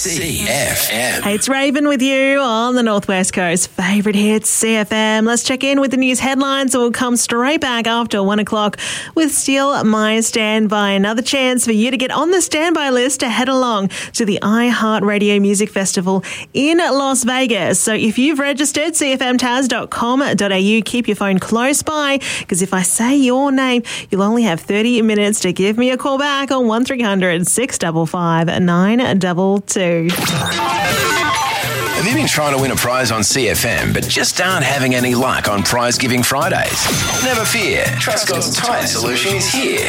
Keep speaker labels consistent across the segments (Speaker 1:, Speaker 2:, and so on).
Speaker 1: CFM.
Speaker 2: Hey, it's Raven with you on the Northwest Coast. Favourite hits, CFM. Let's check in with the news headlines and we'll come straight back after 1 o'clock with Steal My Standby. Another chance for you to get on the standby list to head along to the iHeartRadio Music Festival in Las Vegas. So if you've registered, cfmtaz.com.au, keep your phone close by because if I say your name, you'll only have 30 minutes to give me a call back on 1300 655 922.
Speaker 1: Have you been trying to win a prize on CFM but just aren't having any luck on Prize Giving Fridays? Never fear, Trustcott's Tyre Solution is here.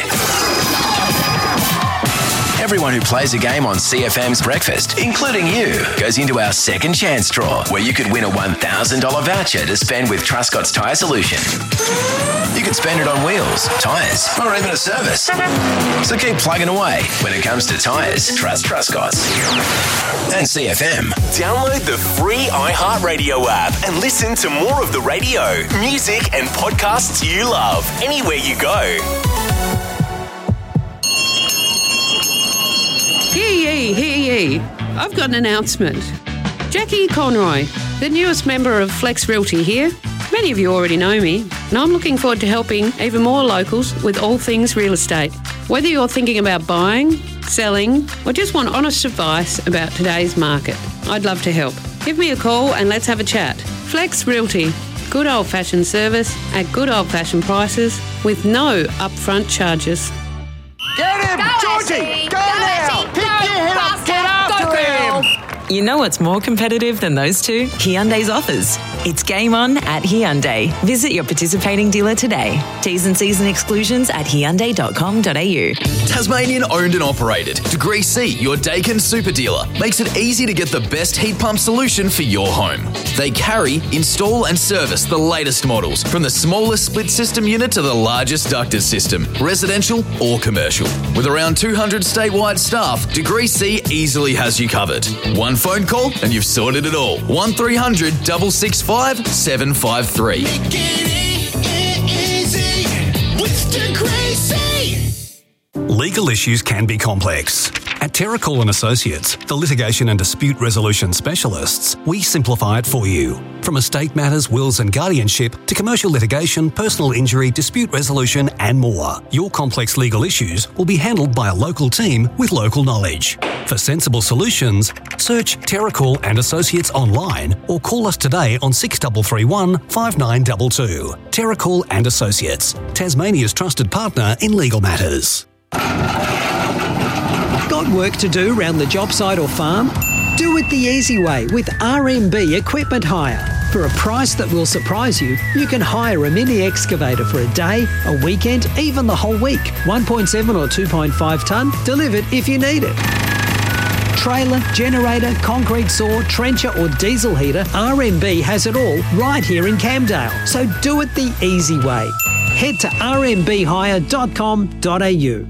Speaker 1: Everyone who plays a game on CFM's Breakfast, including you, goes into our second chance draw where you could win a $1,000 voucher to spend with Trustcott's Tyre Solution. You could spend it on wheels, tyres, or even a service. So keep plugging away. When it comes to tyres, trust Trustcott's. And CFM.
Speaker 3: Download the free iHeartRadio app and listen to more of the radio, music and podcasts you love anywhere you go.
Speaker 4: Hear ye. I've got an announcement. Jackie Conroy, the newest member of Flex Realty here. Many of you already know me, and I'm looking forward to helping even more locals with all things real estate. Whether you're thinking about buying, selling, or just want honest advice about today's market, I'd love to help. Give me a call and let's have a chat. Flex Realty. Good old-fashioned service at good old-fashioned prices with no upfront charges.
Speaker 5: Get him! Go Georgie! Go now! Pick your head up! Get after him!
Speaker 6: You know what's more competitive than those two? Hyundai's offers. It's game on at Hyundai. Visit your participating dealer today. T's and C's and exclusions at Hyundai.com.au.
Speaker 7: Tasmanian owned and operated. Degree C, your Dakin super dealer, makes it easy to get the best heat pump solution for your home. They carry, install and service the latest models, from the smallest split system unit to the largest ducted system, residential or commercial. With around 200 statewide staff, Degree C easily has you covered. One phone call and you've sorted it all. 1300 665 753.
Speaker 5: Make it easy with Degree C.
Speaker 8: Legal issues can be complex. At Terracall and Associates, the litigation and dispute resolution specialists, we simplify it for you. From estate matters, wills and guardianship to commercial litigation, personal injury, dispute resolution and more. Your complex legal issues will be handled by a local team with local knowledge. For sensible solutions, search Terracall and Associates online or call us today on 6331 5922. Terracall and Associates, Tasmania's trusted partner in legal matters.
Speaker 9: Got work to do around the job site or farm? Do it the easy way with RMB Equipment Hire. For a price that will surprise you, you can hire a mini excavator for a day, a weekend, even the whole week. 1.7 or 2.5 tonne, delivered if you need it. Trailer, generator, concrete saw, trencher or diesel heater, RMB has it all right here in Camdale. So do it the easy way. Head to rmbhire.com.au.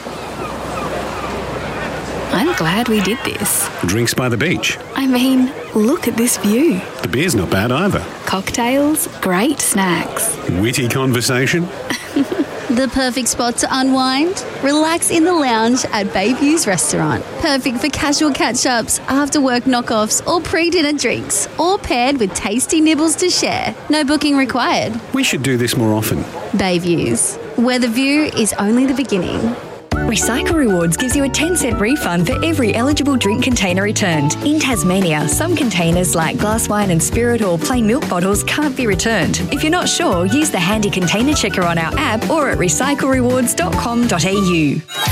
Speaker 10: I'm glad we did this.
Speaker 11: Drinks by the beach.
Speaker 10: I mean, look at this view.
Speaker 11: The beer's not bad either.
Speaker 10: Cocktails, great snacks.
Speaker 11: Witty conversation.
Speaker 12: The perfect spot to unwind? Relax in the lounge at Bayview's Restaurant. Perfect for casual catch-ups, after-work knockoffs or pre-dinner drinks, all paired with tasty nibbles to share. No booking required.
Speaker 11: We should do this more often.
Speaker 12: Bayview's, where the view is only the beginning.
Speaker 13: Recycle Rewards gives you a 10-cent refund for every eligible drink container returned. In Tasmania, some containers like glass wine and spirit or plain milk bottles can't be returned. If you're not sure, use the handy container checker on our app or at recyclerewards.com.au.